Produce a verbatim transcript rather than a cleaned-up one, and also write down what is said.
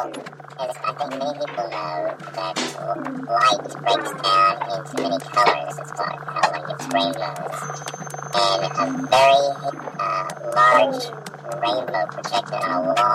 as I think many people know, that light breaks down into many colors. It's called how one gets rainbows. And a very uh, large rainbow projected on a wall